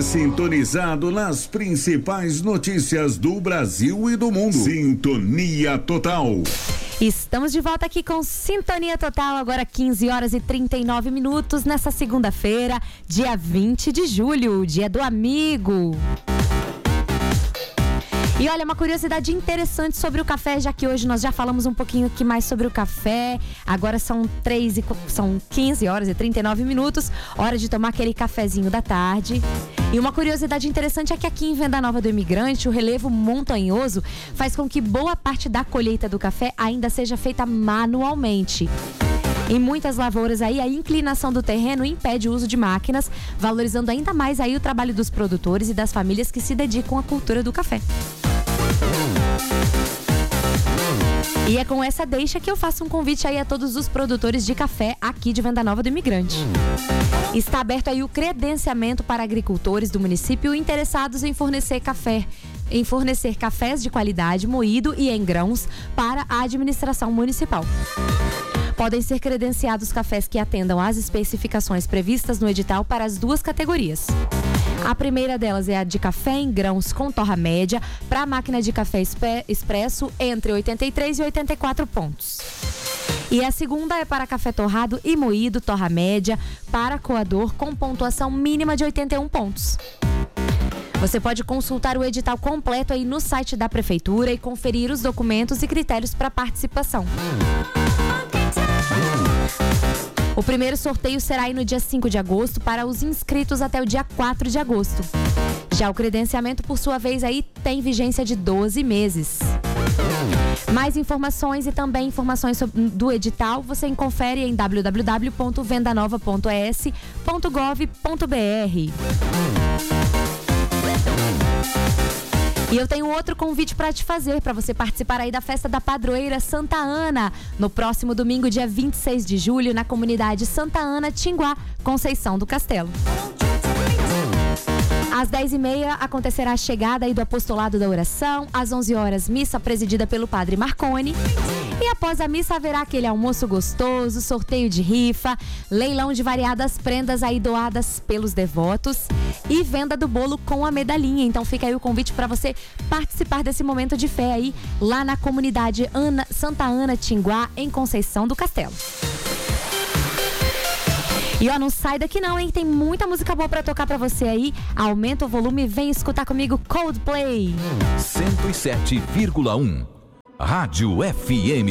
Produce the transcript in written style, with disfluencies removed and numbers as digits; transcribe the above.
Sintonizado nas principais notícias do Brasil e do mundo. Sintonia Total. Estamos de volta aqui com Sintonia Total, agora 15 horas e 39 minutos, nessa segunda-feira, dia 20 de julho, dia do amigo. E olha, uma curiosidade interessante sobre o café, já que hoje nós já falamos um pouquinho aqui mais sobre o café. Agora são 15 horas e 39 minutos, hora de tomar aquele cafezinho da tarde. E uma curiosidade interessante é que aqui em Venda Nova do Imigrante, o relevo montanhoso faz com que boa parte da colheita do café ainda seja feita manualmente. Em muitas lavouras aí, a inclinação do terreno impede o uso de máquinas, valorizando ainda mais aí o trabalho dos produtores e das famílias que se dedicam à cultura do café. E é com essa deixa que eu faço um convite aí a todos os produtores de café aqui de Venda Nova do Imigrante. Está aberto aí o credenciamento para agricultores do município interessados em fornecer cafés de qualidade, moído e em grãos para a administração municipal. Podem ser credenciados cafés que atendam às especificações previstas no edital para as duas categorias. A primeira delas é a de café em grãos com torra média para a máquina de café expresso entre 83 e 84 pontos. E a segunda é para café torrado e moído, torra média, para coador com pontuação mínima de 81 pontos. Você pode consultar o edital completo aí no site da Prefeitura e conferir os documentos e critérios para participação. O primeiro sorteio será aí no dia 5 de agosto para os inscritos até o dia 4 de agosto. Já o credenciamento, por sua vez, aí tem vigência de 12 meses. Mais informações e também informações do edital você confere em www.vendanova.es.gov.br. E eu tenho outro convite para te fazer, para você participar aí da festa da Padroeira Santa Ana, no próximo domingo, dia 26 de julho, na comunidade Santa Ana, Tinguá, Conceição do Castelo. Às 10h30 acontecerá a chegada aí do apostolado da oração, às 11 horas missa presidida pelo padre Marconi. E após a missa haverá aquele almoço gostoso, sorteio de rifa, leilão de variadas prendas aí doadas pelos devotos e venda do bolo com a medalhinha. Então fica aí o convite para você participar desse momento de fé aí lá na comunidade Santa Ana Tinguá, em Conceição do Castelo. E ó, não sai daqui não, hein? Tem muita música boa pra tocar pra você aí. Aumenta o volume e vem escutar comigo Coldplay. 107,1 Rádio FM.